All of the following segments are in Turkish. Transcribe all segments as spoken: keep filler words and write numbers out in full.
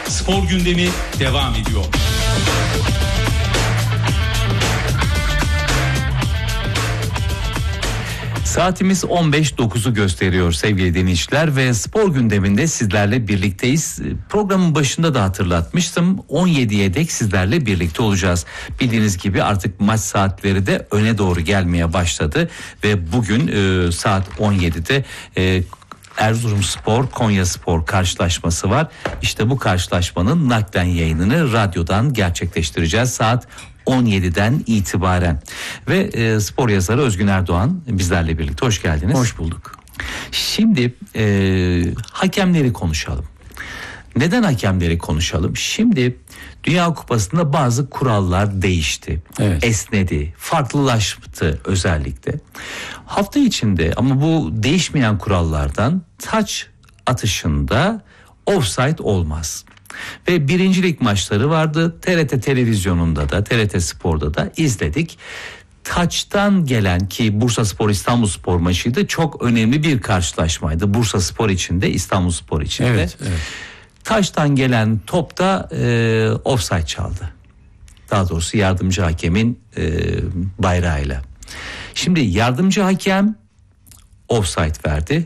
Spor gündemi devam ediyor. Saatimiz on beş dokuzu gösteriyor sevgili dinleyiciler ve spor gündeminde sizlerle birlikteyiz. Programın başında da hatırlatmıştım, on yediye dek sizlerle birlikte olacağız. Bildiğiniz gibi artık maç saatleri de öne doğru gelmeye başladı ve bugün e, saat on yedide e, Erzurumspor Konyaspor karşılaşması var. İşte bu karşılaşmanın naklen yayınını radyodan gerçekleştireceğiz saat on yediden itibaren. Ve e, spor yazarı Özgün Erdoğan bizlerle birlikte. Hoş geldiniz. Hoş bulduk. Şimdi e, hakemleri konuşalım. Neden hakemleri konuşalım? Şimdi Dünya Kupası'nda bazı kurallar değişti. Evet. Esnedi, farklılaştı özellikle. Hafta içinde ama bu değişmeyen kurallardan taç atışında offside olmaz. Ve birincilik maçları vardı. T R T televizyonunda da, T R T Spor'da da izledik. Taçtan gelen, ki Bursaspor İstanbulspor maçıydı, çok önemli bir karşılaşmaydı. Bursaspor için de İstanbulspor için de. Evet, evet. Taçtan gelen topta e, offside çaldı. Daha doğrusu yardımcı hakemin e, bayrağıyla. Şimdi yardımcı hakem offside verdi.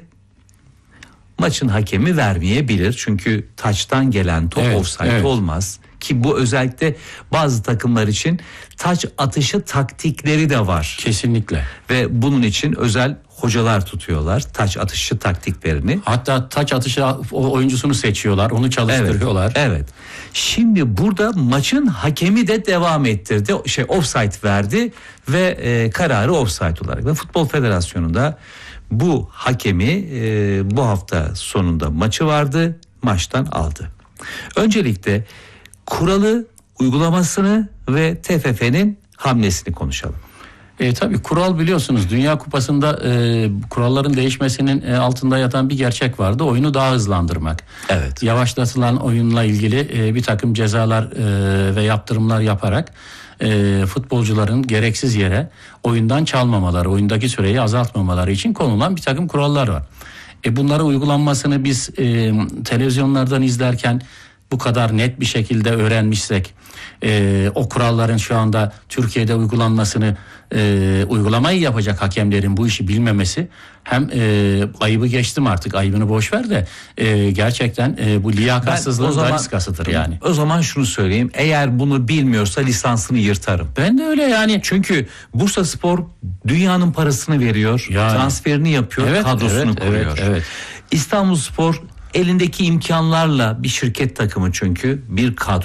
Maçın hakemi vermeyebilir. Çünkü taçtan gelen top evet, offside evet. olmaz. Ki bu özellikle bazı takımlar için taç atışı taktikleri de var. Kesinlikle. Ve bunun için özel hocalar tutuyorlar taç atışı taktiklerini. Hatta taç atışı oyuncusunu seçiyorlar, onu çalıştırıyorlar. Evet, evet. Şimdi burada maçın hakemi de devam ettirdi. Şey offside verdi ve e, kararı offside olarak. Ve Futbol Federasyonu'nda bu hakemi e, bu hafta sonunda maçı vardı, maçtan aldı. Öncelikle kuralı, uygulamasını ve T F F'nin hamlesini konuşalım. E, tabii kural, biliyorsunuz Dünya Kupası'nda e, kuralların değişmesinin e, altında yatan bir gerçek vardı. Oyunu daha hızlandırmak. Evet. Yavaşlatılan oyunla ilgili e, bir takım cezalar e, ve yaptırımlar yaparak e, futbolcuların gereksiz yere oyundan çalmamaları, oyundaki süreyi azaltmamaları için konulan bir takım kurallar var. E, bunların uygulanmasını biz e, televizyonlardan izlerken bu kadar net bir şekilde öğrenmişsek, e, o kuralların şu anda Türkiye'de uygulanmasını, e, uygulamayı yapacak hakemlerin bu işi bilmemesi, hem e, ayıbı geçtim artık, ayıbını boş ver de e, gerçekten e, bu liyakatsızlığın daniskasıdır yani. O zaman şunu söyleyeyim, eğer bunu bilmiyorsa lisansını yırtarım. Ben de öyle yani. Çünkü Bursaspor dünyanın parasını veriyor, yani transferini yapıyor, evet, kadrosunu evet, kuruyor. Evet, evet. İstanbulspor elindeki imkanlarla bir şirket takımı, çünkü bir kadro